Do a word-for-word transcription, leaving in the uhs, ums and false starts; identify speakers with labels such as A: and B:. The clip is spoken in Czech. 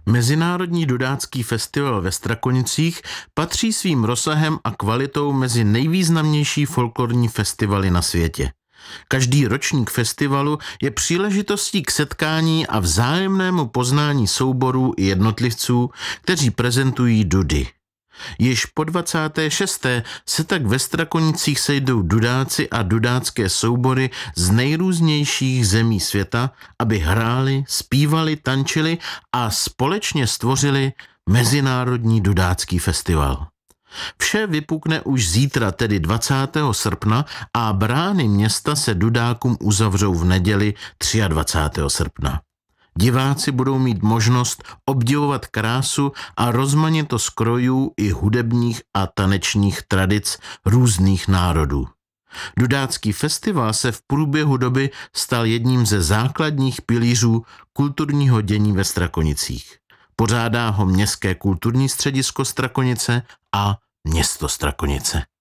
A: Mezinárodní dudácký festival ve Strakonicích patří svým rozsahem a kvalitou mezi nejvýznamnější folklorní festivaly na světě. Každý ročník festivalu je příležitostí k setkání a vzájemnému poznání souborů i jednotlivců, kteří prezentují dudy. Již po dvacáté šesté se tak ve Strakonicích sejdou dudáci a dudácké soubory z nejrůznějších zemí světa, aby hráli, zpívali, tančili a společně stvořili Mezinárodní dudácký festival. Vše vypukne už zítra, tedy dvacátého srpna, a brány města se dudákům uzavřou v neděli dvacátého třetího srpna. Diváci budou mít možnost obdivovat krásu a rozmanitost krojů i hudebních a tanečních tradic různých národů. Dudácký festival se v průběhu doby stal jedním ze základních pilířů kulturního dění ve Strakonicích. Pořádá ho Městské kulturní středisko Strakonice a Město Strakonice.